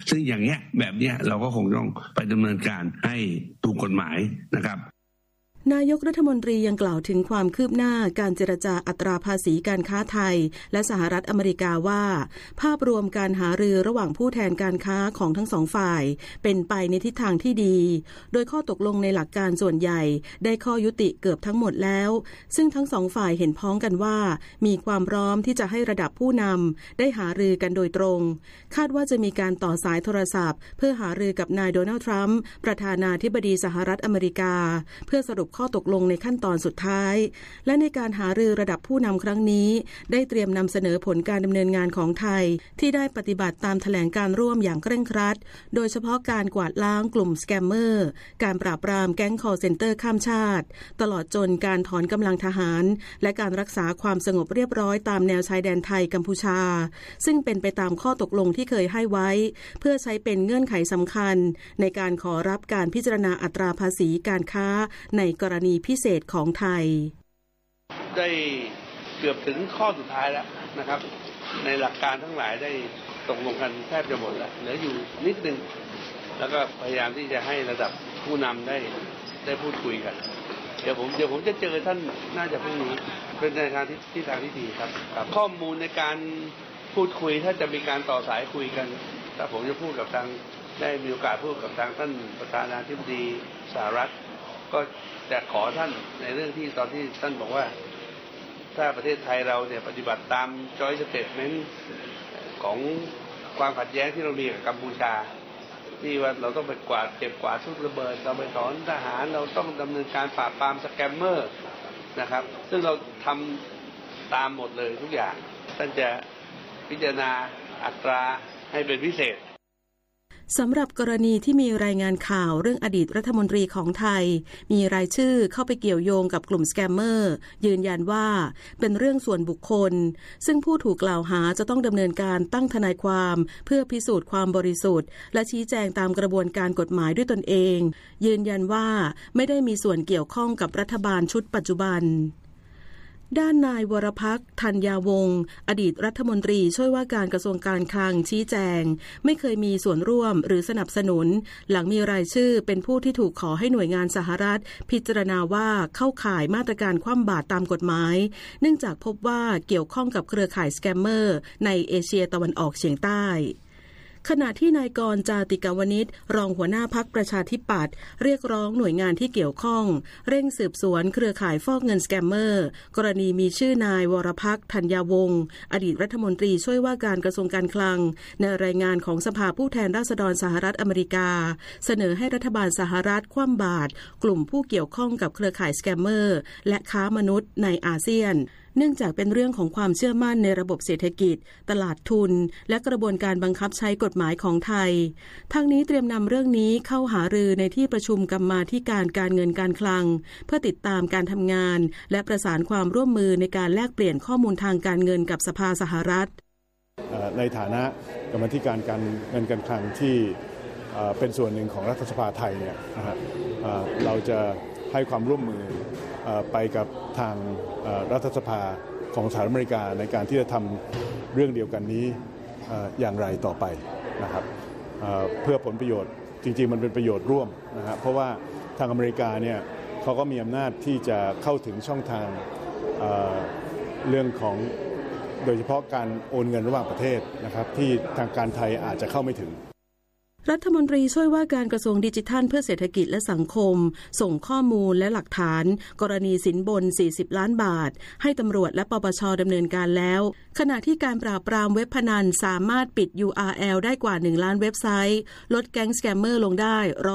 ซึ่งอย่างเงี้ยแบบเนี้ยเราก็คงต้องไปดำเนินการให้ถูกกฎหมายนะครับนายกรัฐมนตรียังกล่าวถึงความคืบหน้าการเจรจาอัตราภาษีการค้าไทยและสหรัฐอเมริกาว่าภาพรวมการหารือระหว่างผู้แทนการค้าของทั้งสองฝ่ายเป็นไปในทิศทางที่ดีโดยข้อตกลงในหลักการส่วนใหญ่ได้ข้อยุติเกือบทั้งหมดแล้วซึ่งทั้งสองฝ่ายเห็นพ้องกันว่ามีความพร้อมที่จะให้ระดับผู้นำได้หารือกันโดยตรงคาดว่าจะมีการต่อสายโทรศัพท์เพื่อหารือกับนายโดนัลด์ทรัมป์ประธานาธิบดีสหรัฐอเมริกาเพื่อสรุปข้อตกลงในขั้นตอนสุดท้ายและในการหารือระดับผู้นำครั้งนี้ได้เตรียมนำเสนอผลการดำเนินงานของไทยที่ได้ปฏิบัติตามแถลงการร่วมอย่างเคร่งครัดโดยเฉพาะการกวาดล้างกลุ่มสแกมเมอร์การปราบปรามแก๊งคอลเซ็นเตอร์ข้ามชาติตลอดจนการถอนกำลังทหารและการรักษาความสงบเรียบร้อยตามแนวชายแดนไทยกัมพูชาซึ่งเป็นไปตามข้อตกลงที่เคยให้ไว้เพื่อใช้เป็นเงื่อนไขสำคัญในการขอรับการพิจารณาอัตราภาษีการค้าในกรณีพิเศษของไทยได้เกือบถึงข้อสุดท้ายแล้วนะครับในหลักการทั้งหลายได้ตกลงกันแทบจะหมดแล้วเหลืออยู่นิดนึงแล้วก็พยายามที่จะให้ระดับผู้นำได้พูดคุยกันเดี๋ยวผมจะเจอท่านน่าจะพรุ่งนี้เป็นในทางที่ทางที่ดีครับข้อมูลในการพูดคุยถ้าจะมีการต่อสายคุยกันถ้าผมจะพูดกับทางได้มีโอกาสพูดกับทางท่านประธานาธิบดีสหรัฐก็จะขอท่านในเรื่องที่ตอนที่ท่านบอกว่าถ้าประเทศไทยเราเนี่ยปฏิบัติตาม Joint Statement ของความขัดแย้งที่เรามีกับกัมพูชาที่ว่าเราต้องไปเก็บกวาดทุกระเบิดเราไปถอนทหารเราต้องดำเนินการปราบปรามสแกมเมอร์นะครับซึ่งเราทำตามหมดเลยทุกอย่างท่านจะพิจารณาอัตราให้เป็นพิเศษสำหรับกรณีที่มีรายงานข่าวเรื่องอดีตรัฐมนตรีของไทยมีรายชื่อเข้าไปเกี่ยวโยงกับกลุ่มสแกมเมอร์ยืนยันว่าเป็นเรื่องส่วนบุคคลซึ่งผู้ถูกกล่าวหาจะต้องดำเนินการตั้งทนายความเพื่อพิสูจน์ความบริสุทธิ์และชี้แจงตามกระบวนการกฎหมายด้วยตนเองยืนยันว่าไม่ได้มีส่วนเกี่ยวข้องกับรัฐบาลชุดปัจจุบันด้านนายวรพักษ์ธัญญาวงศ์อดีตรัฐมนตรีช่วยว่าการกระทรวงการคลังชี้แจงไม่เคยมีส่วนร่วมหรือสนับสนุนหลังมีรายชื่อเป็นผู้ที่ถูกขอให้หน่วยงานสหรัฐพิจารณาว่าเข้าข่ายมาตรการคว่ำบาตรตามกฎหมายเนื่องจากพบว่าเกี่ยวข้องกับเครือข่ายสแกมเมอร์ในเอเชียตะวันออกเฉียงใต้ขณะที่นายกรณ์ จาติกาวนิชรองหัวหน้าพรรคประชาธิปัตย์เรียกร้องหน่วยงานที่เกี่ยวข้องเร่งสืบสวนเครือข่ายฟอกเงินสแกมเมอร์กรณีมีชื่อนายวรพักษ์ธัญญาวงศ์อดีตรัฐมนตรีช่วยว่าการกระทรวงการคลังในรายงานของสภาผู้แทนราษฎรสหรัฐอเมริกาเสนอให้รัฐบาลสหรัฐคว่ำบาตรกลุ่มผู้เกี่ยวข้องกับเครือข่ายสแกมเมอร์และค้ามนุษย์ในอาเซียนเนื่องจากเป็นเรื่องของความเชื่อมั่นในระบบเศรษฐกิจตลาดทุนและกระบวนการบังคับใช้กฎหมายของไทยทั้งนี้เตรียมนำเรื่องนี้เข้าหารือในที่ประชุมกรรมาธิการการเงินการคลังเพื่อติดตามการทำงานและประสานความร่วมมือในการแลกเปลี่ยนข้อมูลทางการเงินกับสภาสหรัฐในฐานะกรรมาธิการการเงินการคลังที่เป็นส่วนหนึ่งของรัฐสภาไทยเนี่ยเราจะให้ความร่วมมือไปกับทางรัฐสภาของสหรัฐอเมริกาในการที่จะทำเรื่องเดียวกันนี้อย่างไรต่อไปนะครับเพื่อผลประโยชน์จริงๆมันเป็นประโยชน์ร่วมนะครับเพราะว่าทางอเมริกาเนี่ยเขาก็มีอำนาจที่จะเข้าถึงช่องทางเรื่องของโดยเฉพาะการโอนเงินระหว่างประเทศนะครับที่ทางการไทยอาจจะเข้าไม่ถึงรัฐมนตรีช่วยว่าการกระทรวงดิจิทัลเพื่อเศรษฐกิจและสังคมส่งข้อมูลและหลักฐานกรณีสินบน40ล้านบาทให้ตำรวจและปปช.ดำเนินการแล้วขณะที่การปราบปรามเว็บพนันสามารถปิด URL ได้กว่า1ล้านเว็บไซต์ลดแก๊งสแกมเมอร์ลงได้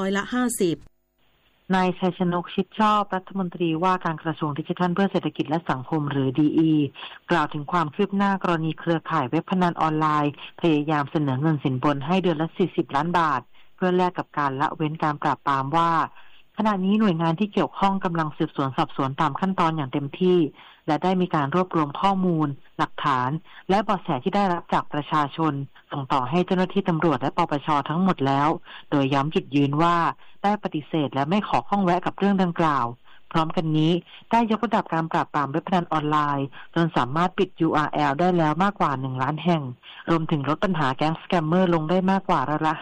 50% นายชัยชนกชิดชอบรัฐมนตรีว่าการกระทรวงดิจิทัลเพื่อเศรษฐกิจและสังคมหรือ DE กล่าวถึงความคืบหน้ากรณีเครือข่ายเว็บพนันออนไลน์พยายามเสนอเงินสินบนให้เดือนละ40ล้านบาทเพื่อแลกกับการละเว้นการปราบปรามว่าขณะนี้หน่วยงานที่เกี่ยวข้องกำลังสืบสวนสอบสวนตามขั้นตอนอย่างเต็มที่และได้มีการรวบรวมข้อมูลหลักฐานและเบาะแสที่ได้รับจากประชาชนส่งต่อให้เจ้าหน้าที่ตำรวจและปปช.ทั้งหมดแล้วโดยย้ำจุดยืนว่าได้ปฏิเสธและไม่ขอข้องแวะกับเรื่องดังกล่าวพร้อมกันนี้ได้ยกระดับการปราบปรามเว็บพนันออนไลน์จนสามารถปิด URL ได้แล้วมากกว่า1ล้านแห่งรวมถึงลดปัญหาแก๊งสแกมเมอร์ลงได้มากกว่าร้อยละ